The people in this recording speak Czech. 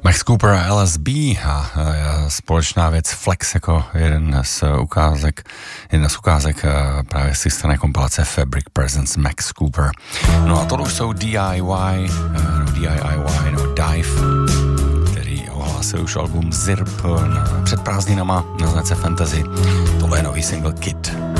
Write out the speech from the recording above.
Max Cooper a LSB a společná věc Flex jako jedna z ukázek právě z strany kompilace Fabric Presents Max Cooper. No a tohle už jsou DIY, Dive, který ohlásil už album Zirp před prázdninama na značce Fantasy. Tohle je nový single Kid.